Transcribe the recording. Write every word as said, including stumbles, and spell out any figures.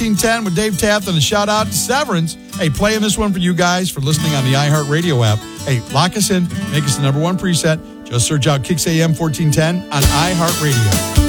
fourteen ten with Dave Taft, and a shout out to Severance. Hey, playing this one for you guys for listening on the iHeartRadio app. Hey, lock us in, make us the number one preset. Just search out Kicks A M fourteen ten on iHeartRadio.